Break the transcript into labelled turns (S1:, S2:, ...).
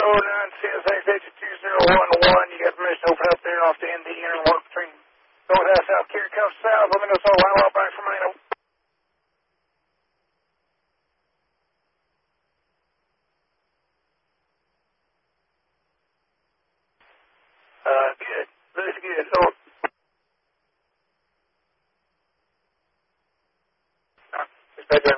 S1: 09CSH8201. You got permission to open up there and off the ND and work between North South Carry comes south. Let me know so I'll line up back from Reno. Good. Looks good. So, dispatch